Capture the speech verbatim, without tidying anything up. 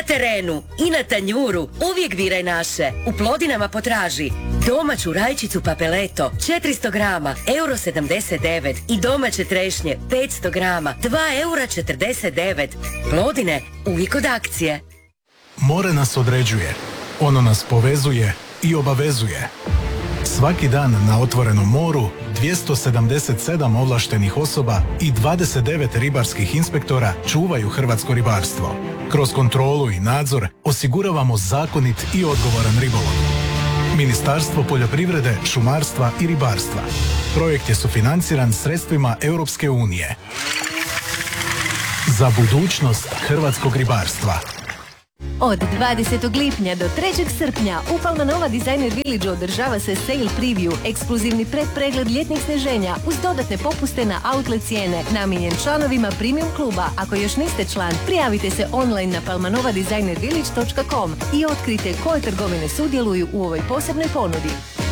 na terenu i na tanjuru uvijek biraj naše. U Plodinama potraži domaću rajčicu Papeleto četiristo grama, euro sedamdeset devet i domaće trešnje petsto grama, dva eura četrdeset devet. Plodine uvijek od akcije. More nas određuje, ono nas povezuje i obavezuje. Svaki dan na otvorenom moru dvjesto sedamdeset sedam ovlaštenih osoba i dvadeset devet ribarskih inspektora čuvaju hrvatsko ribarstvo. Kroz kontrolu i nadzor osiguravamo zakonit i odgovoran ribolov. Ministarstvo poljoprivrede, šumarstva i ribarstva. Projekt je sufinanciran sredstvima Europske unije. Za budućnost hrvatskog ribarstva. Od dvadesetog lipnja do trećeg srpnja u Palmanova Designer Village održava se Sale Preview, ekskluzivni predpregled ljetnih sneženja uz dodatne popuste na outlet cijene, namijenjen članovima Premium kluba. Ako još niste član, prijavite se online na palmanova designer village točka com i otkrite koje trgovine sudjeluju u ovoj posebnoj ponudi.